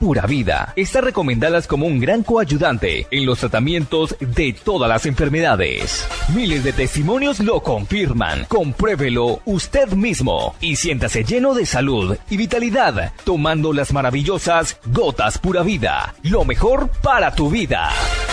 Pura Vida. Están recomendadas como un gran coayudante en los tratamientos de todas las enfermedades. Miles de testimonios lo confirman. Compruébelo usted mismo y siéntase lleno de salud y vitalidad tomando las maravillosas Gotas Pura Vida. Lo mejor para tu vida.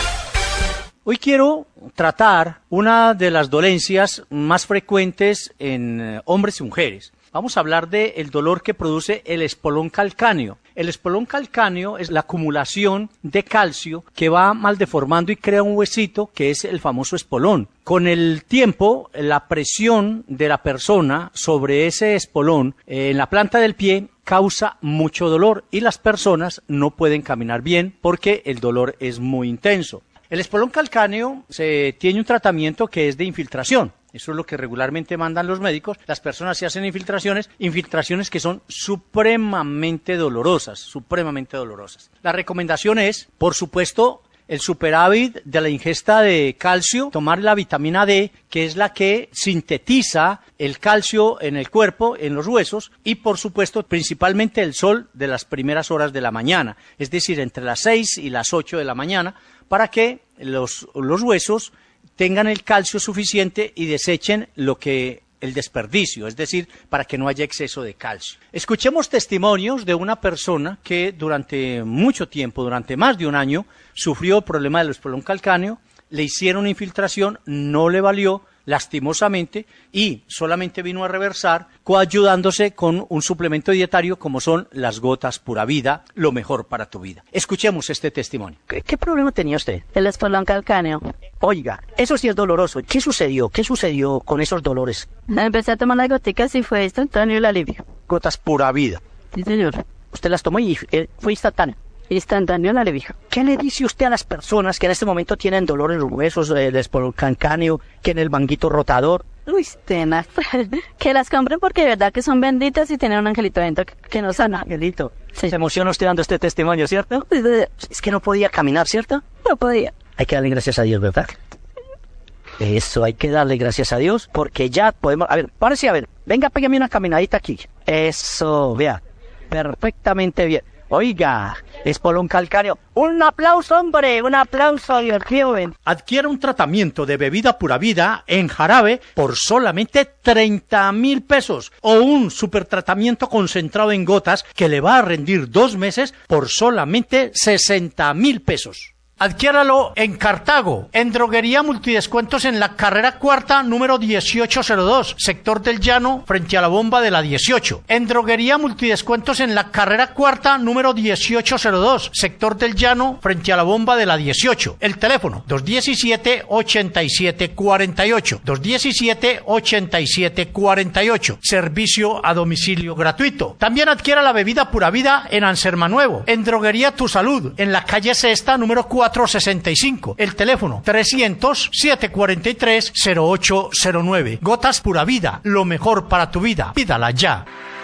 Hoy quiero tratar una de las dolencias más frecuentes en hombres y mujeres. Vamos a hablar del dolor que produce el espolón calcáneo. El espolón calcáneo es la acumulación de calcio que va mal deformando y crea un huesito que es el famoso espolón. Con el tiempo, la presión de la persona sobre ese espolón en la planta del pie causa mucho dolor y las personas no pueden caminar bien porque el dolor es muy intenso. El espolón calcáneo tiene un tratamiento que es de infiltración. Eso es lo que regularmente mandan los médicos. Las personas se hacen infiltraciones que son supremamente dolorosas. La recomendación es, por supuesto, el superávit de la ingesta de calcio, tomar la vitamina D, que es la que sintetiza el calcio en el cuerpo, en los huesos, y por supuesto, principalmente el sol de las primeras horas de la mañana, es decir, entre las 6 y las 8 de la mañana, para que los huesos tengan el calcio suficiente y desechen el desperdicio, es decir, para que no haya exceso de calcio. Escuchemos testimonios de una persona que durante mucho tiempo, durante más de un año, sufrió el problema del espolón calcáneo, le hicieron infiltración, no le valió, lastimosamente, y solamente vino a reversar coayudándose con un suplemento dietario como son las Gotas Pura Vida, lo mejor para tu vida. Escuchemos este testimonio. ¿Qué problema tenía usted? El espolón calcáneo. Oiga, eso sí es doloroso. ¿Qué sucedió? ¿Qué sucedió con esos dolores? Empecé a tomar las goticas y fue instantáneo el alivio. Gotas Pura Vida. Sí, señor. Usted las tomó y fue instantáneo. Instantáneo el alivio. ¿Qué le dice usted a las personas que en este momento tienen dolor en los huesos, el espolón calcáneo, que en el manguito rotador? Uy, tenaz. Que las compren porque de verdad que son benditas y tienen un angelito dentro que nos sana. Angelito. Sí. Se emociona usted dando este testimonio, ¿cierto? Es que no podía caminar, ¿cierto? No podía. Hay que darle gracias a Dios, ¿verdad? Eso, hay que darle gracias a Dios porque ya podemos... A ver, párese a ver. Venga, pégame una caminadita aquí. Eso, vea. Perfectamente bien. Oiga, espolón calcáneo. Un aplauso, hombre, un aplauso, Dios mío. Adquiera un tratamiento de bebida Pura Vida en jarabe por solamente 30,000 pesos o un supertratamiento concentrado en gotas que le va a rendir 2 meses por solamente 60,000 pesos. Adquiéralo en Cartago, en Droguería Multidescuentos en la carrera cuarta, número 1802, sector del Llano, frente a la bomba de la 18. En Droguería Multidescuentos en la carrera cuarta, número 1802, sector del Llano, frente a la bomba de la 18. El teléfono, 217-8748, 217-8748. Servicio a domicilio gratuito. También adquiera la bebida Pura Vida en Anserma Nuevo, en Droguería Tu Salud, en la calle Sexta, número 465. El teléfono 300-743-0809. Gotas Pura Vida, lo mejor para tu vida. Pídala ya.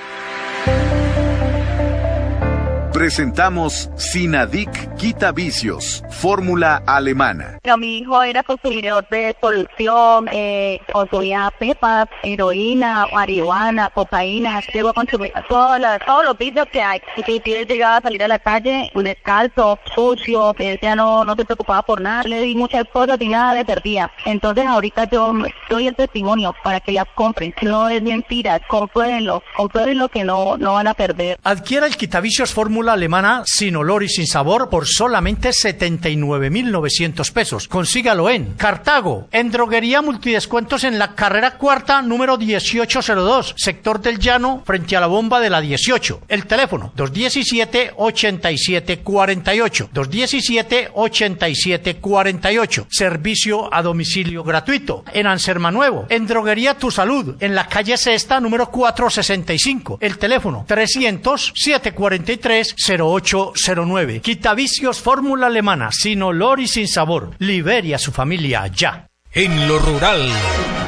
Presentamos Sinadic Quita Vicios, fórmula alemana. Pero mi hijo era consumidor de solución, consumía pepas, heroína, marihuana, cocaína, llegó a consumir todos los vicios que hay. Y él llegaba a salir a la calle descalzo, sucio, él ya no se preocupaba por nada, le di muchas cosas y nada le perdía. Entonces ahorita yo doy el testimonio para que las compren, no es mentira, compruébenlo que no van a perder. Adquiera el Quitavicios fórmula alemana sin olor y sin sabor por solamente 79,900 pesos. Consígalo en Cartago, en Droguería Multidescuentos en la carrera cuarta, número 1802, sector del Llano, frente a la bomba de la 18. El teléfono, 217-8748, 217-8748. Servicio a domicilio gratuito. En Anserma Nuevo, en Droguería Tu Salud, en la calle Sexta, número 465. El teléfono, 300-743-0809. Quitavicios fórmula alemana, sin olor y sin sabor. Libere a su familia ya. En lo rural.